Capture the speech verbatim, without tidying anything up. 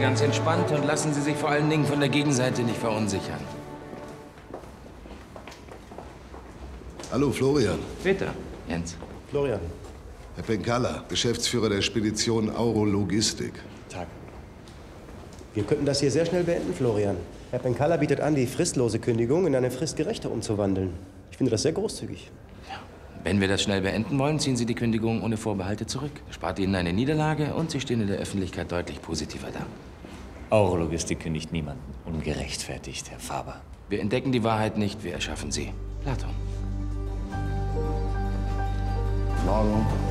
ganz entspannt und lassen Sie sich vor allen Dingen von der Gegenseite nicht verunsichern. Hallo, Florian. Bitte, Jens. Florian. Herr Penkala, Geschäftsführer der Spedition Auro Logistik. Tag. Wir könnten das hier sehr schnell beenden, Florian. Herr Penkala bietet an, die fristlose Kündigung in eine fristgerechte umzuwandeln. Ich finde das sehr großzügig. Ja. Wenn wir das schnell beenden wollen, ziehen Sie die Kündigung ohne Vorbehalte zurück. Das spart Ihnen eine Niederlage und Sie stehen in der Öffentlichkeit deutlich positiver da. Auro Logistik kündigt niemanden. Ungerechtfertigt, Herr Faber. Wir entdecken die Wahrheit nicht, wir erschaffen sie. Platon. Morgen.